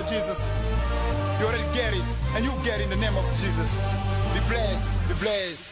Lord Jesus. You already get it, and you get it in the name of Jesus. Be blessed, be blessed.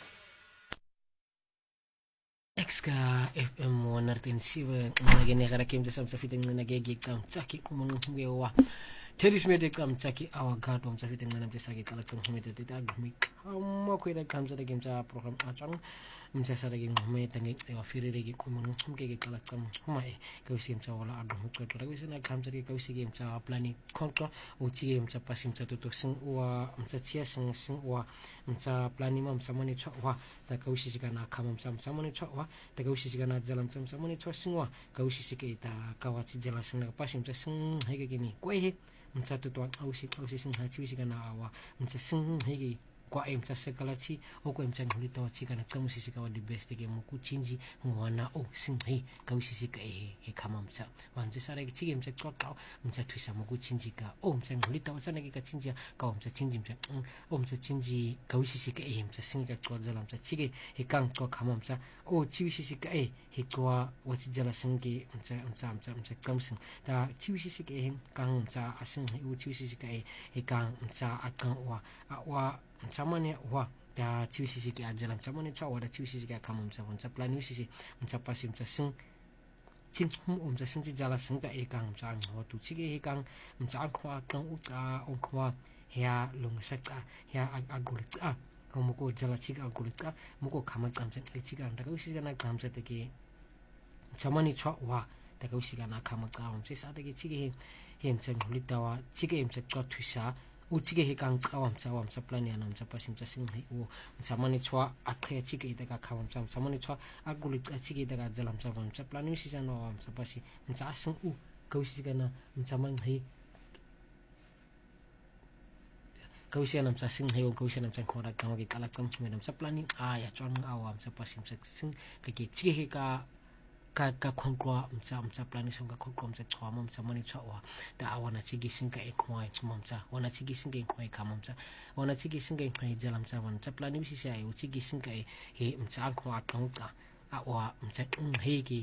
Exka FM 107 nagene kim sa fiting nagege kam tsaki kumungewa Tedis mede kam tsaki awa God om sa fiting nanam tsaki kala tum humete tita gumi amma ko ida kam sa game sa program achang msa sa game humete tangi ewa firire ge kumun humke kala kam humae kausi msa wala adu ko to rawisa na kam sa kausi game sa plani konto uchi game sa pasim sa tutu sing wa msa chia sing wa msa plani mam sa mani chwa ta kausi sikana kam sa mani chwa ta kausi sikana jalam sa mani chwa singwa kausi sikita kawachi jala sing na pasim sa sing hege gini ko he msa tutu ausi sing ha chi sikana awa msa sing hege kwa msa sekalachi oko msa ngulita wa chika na kamusi sika wa the best ke muku chinji ngwana o sing he kausi sika he kama msa wanje sara ke chige msa kwa msa twisa muku chinji ka o msa ngulita wa sana ke ka chinji ka msa chinji msa o msa chinji kausi sika msa singa kwa jala msa chige he kang kwa kama msa o chiwisi sika he kwa wati jala singe msa kamsing ta chiwisi sika kang msa asing he o chiwisi sika he kang msa akang wa msamani wa da chiwisi ke ajala msamani cha wa da chiwisi ke kama msa plan wisi msa pasi msa sing chin msa sing jala sing da ekang msa ho tu chige ekang msa khwa kang uka okwa ya long sakta ya agulita muko jala chiga agulita muko kama kamsa chiga da wisi na kamsa take msamani cha wa da wisi na kama kam msa da ke chige he msa ngulita wa chige msa kwa tusa uchige he kang tsawam sa plani anam sa pasim sa sing he o samani chwa akhe chige ida ka khawam sa samani chwa aguli chige ida ka jalam sa plani si sa no sa pasi sa sing u kausi kana saman he kausi anam sa sing he o kausi anam sa khora ka ke kala kam chme sa plani ya chwan awam sa pasim sa sing ka ke chige he ka konkrwa msa plani songa konkrwa msa chwa msa mani chwa da awana chigi singa ekwai msa wana chigi singa ekwai kama msa wana chigi singa ekwai jala msa wana msa plani wisi sai u chigi singa he msa kwa kangka awa msa hege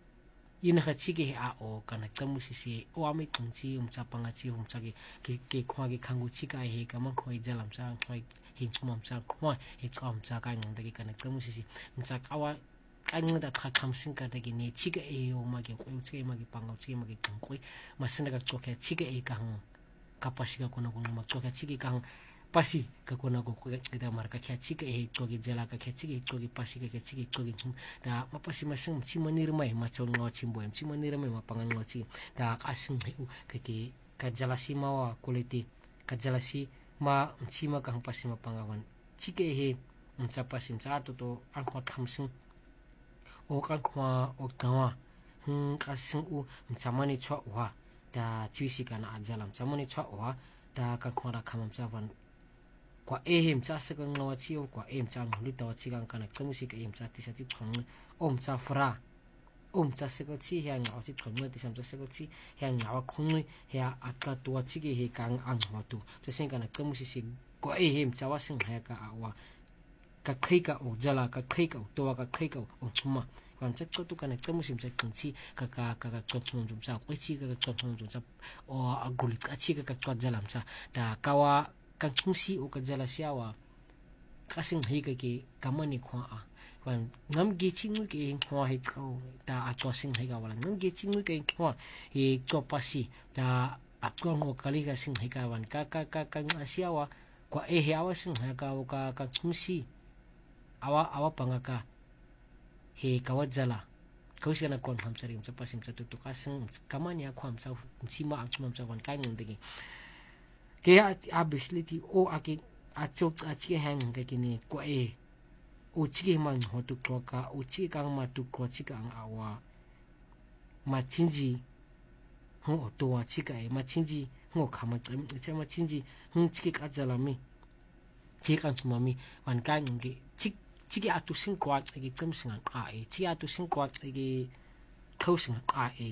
ina ka chigi he o kana tamu sisi o ame tungchi msa pangachi msa ke kwa ke kangu chiga he kama kwa jala msa kwa he msa kwa he msa ka nganda ke kana tamu sisi msa kawa ang da kamsing ka dagi ni chiga o magi ko chiga magi pangaw chiga magi tungkoy masina ka tsoke chiga kang kapasiga ko na ko magtsoke chiga kang pasi ka ko na ko kita marka kya chiga to gi jala ka kya chiga to gi pasi ka chiga to gi da mapasi masing chimanir mai machon ngo chimbo chimanir mai mapangan ngo chi da kasing hu ke ka jala si mawa kuliti ka jala si ma chima kang pasi mapangawan chiga he mchapasi mchato to ang kamsing o kan kwa o tawa kasing u msamani chwa wa da chiwisi kana ajala msamani chwa wa da kan kwa da kama msavan kwa msa saka ngawa chiyo kwa msa ngulita wa chigang kana kamusi ka msa tisa chi thong o msa fra o msa saka chi ya ngawa chi thong tisa msa saka chi ya ngawa khong ya aka tuwa chige he kang ang hotu tsin kana kamusi si kwa msa wa sing ha ka wa ka khika o jala ka khika to ka khika o chuma wan chak to kana tamusim chak kinchi ka chonthong jum sa kwechi ka chonthong jum sa o aguli ka chi ka jalam sa da kawa ka chungsi o ka jala siawa kasing he ka ke kamani khwa a wan ngam ge chingu ke khwa he ko da a to sing he ka wala ngam ge chingu ke khwa he to pasi da akwa ngo kali ka sing he ka wan ka asiawa kwa he awa sing he ka o ka chungsi awa pangaka he kawajala kausi kana kon hamsari msa pasim sa tutu kasing kamani akwa msa msima achuma msa wan kai ngndegi ke ability o ake achok achike hang ngakini kwa o chike man hotu kloka o chike kang matu kwa chike ang awa machinji ho to wa chike machinji ho kama chama machinji chike kajala mi chike kan sumami wan kai ngge chiki atu sing kwat agi kamsingan chiki atu sing kwat agi kausing